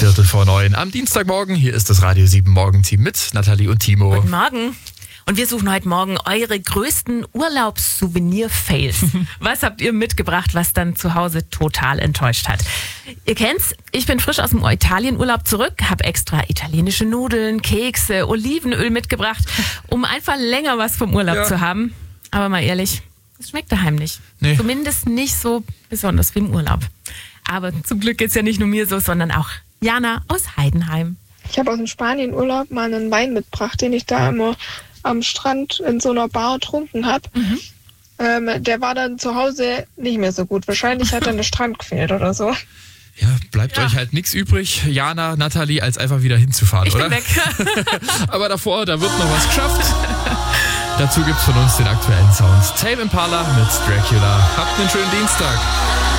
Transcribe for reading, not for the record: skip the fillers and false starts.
8:45 am Dienstagmorgen. Hier ist das Radio 7 Morgenteam mit Nathalie und Timo. Guten Morgen. Und wir suchen heute Morgen eure größten Urlaubssouvenir-Fails. Was habt ihr mitgebracht, was dann zu Hause total enttäuscht hat? Ihr kennt's, ich bin frisch aus dem Italienurlaub zurück, habe extra italienische Nudeln, Kekse, Olivenöl mitgebracht, um einfach länger was vom Urlaub zu haben. Aber mal ehrlich, es schmeckt daheim nicht. Nee. Zumindest nicht so besonders wie im Urlaub. Aber zum Glück geht's ja nicht nur mir so, sondern auch Jana aus Heidenheim. Ich habe aus dem Spanienurlaub mal einen Wein mitgebracht, den ich da immer am Strand in so einer Bar getrunken habe. Der war dann zu Hause nicht mehr so gut. Wahrscheinlich hat dann der Strand gefehlt oder so. Ja, bleibt euch halt nichts übrig, Jana, Nathalie, als einfach wieder hinzufahren, Ich oder? bin weg. Aber davor, da wird noch was geschafft. Dazu gibt's von uns den aktuellen Sound. Tame Impala mit Dracula. Habt einen schönen Dienstag.